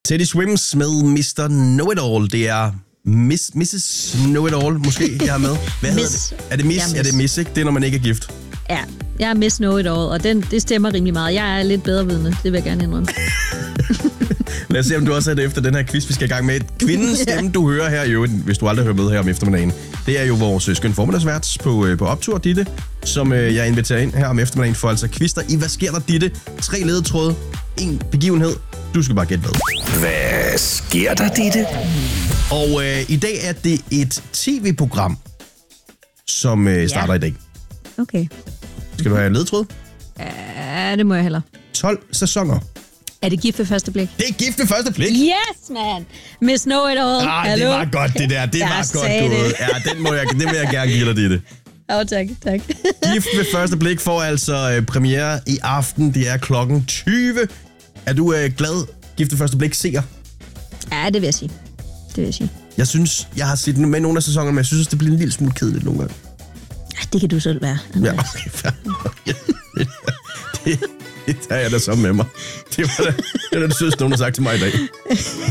Teddy Swims med Mr. Know-It-All. Det er Mrs. Know-It-All, måske, jeg har med. Hvad hedder det? Er det Miss? Er det Miss, ikke? Det er, når man ikke er gift. Ja, jeg er Miss Know-It-All, og det stemmer rimelig meget. Jeg er lidt bedre vidne, det vil jeg gerne indrømme. Lad os se, om du også er det efter den her quiz, vi skal i gang med. Kvindens stemme, du hører her i øvrigt, hvis du aldrig hører med her om eftermiddagen. Det er jo vores skøn formiddagsvært på optur, Ditte, som jeg inviterer ind her om eftermiddagen for altså quiz i. Hvad sker der, Ditte? 3 ledetråde, 1 begivenhed. Du skal bare gætte hvad. Hvad sker der, Ditte? Og i dag er det et tv-program, som starter i dag. Okay. Skal du have en ledetråd? Ja, det må jeg hellere. 12 sæsoner. Er det gift ved første blik? Det er gift ved første blik. Yes, man! Miss Know-It-All. Det var godt, det der. Det var godt gået. Ja, den vil jeg gerne give dig, Ditte. Tak. Gift ved første blik får altså premiere i aften. Det er klokken 20. Er du glad, gift ved første blik, seer? Ja, det vil jeg sige. Jeg synes, jeg har set med nogle af sæsonerne, men jeg synes, det bliver en lille smule kedeligt nogle gange. Det kan du selv være. Ja, okay, fair. Det tager jeg da så med mig. Det var det sødeste, nogen har sagt til mig i dag.